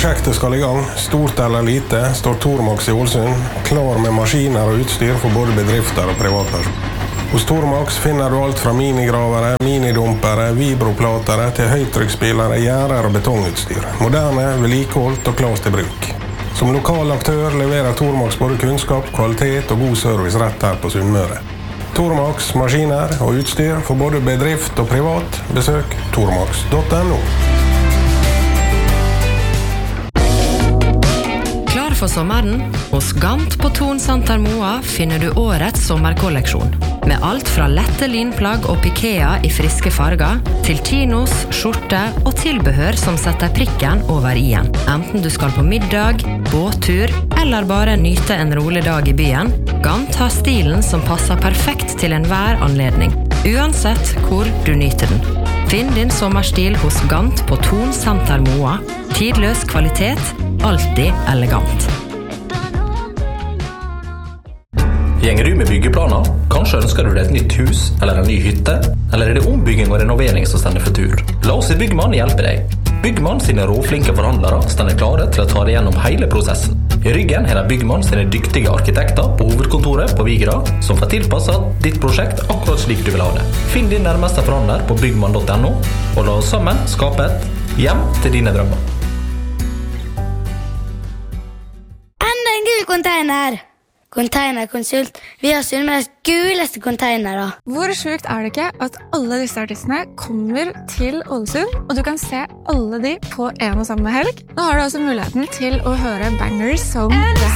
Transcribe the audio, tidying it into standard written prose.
Prosjektet skal i gang, stort eller lite, står Tormax i Ålesund, klar med maskiner og utstyr for både bedrifter og privatpersoner. Hos Tormax finner du alt fra minigravere, minidumpere, vibroplatere til høytrykksspillere, gjerder og betongutstyr. Moderne, vedlikeholdt og klart til bruk. Som lokal aktør leverer Tormax både kunnskap, kvalitet og god service rett her på Sunnmøre. Tormax, maskiner og utstyr for både bedrift og privat. Besøk tormax.no. Klar for sommeren? Hos Gant på Thon Santer Moa finner du årets sommerkolleksjon. Med alt fra lette linplagg og pikea i friske farger, til chinos, skjorte og tilbehør som setter prikken over i-en. Enten du skal på middag, båttur, eller bare nyte en rolig dag i byen, Gant har stilen som passer perfekt til enhver anledning, uansett hvor du nyter den. Finn din sommerstil hos Gant på Thon Santer Moa. Tidløs kvalitet, alltid elegant. Gjenger du med byggeplaner? Kanskje ønsker du deg et nytt hus eller en ny hytte? Eller er det ombygging og renovering som stender for tur? La oss i Byggmann hjelpe deg. Byggmann sine råflinke forhandlere stender klare til å ta deg gjennom hele prosessen. I ryggen er det Byggmann sine dyktige arkitekter på hovedkontoret på Vigra som får tilpasset ditt prosjekt akkurat slik du vil ha det. Finn din nærmeste forhandler på byggmann.no og la oss sammen skape et hjem til dine drømmer. Enda en gul container! Containerkonsult. Vi har Sunnmøres guleste containere. Hvor sjukt er det ikke at alle disse artistene kommer til Ålesund, og du kan se alle de på en og samme helg? Nå har du også muligheten til å høre bangers som det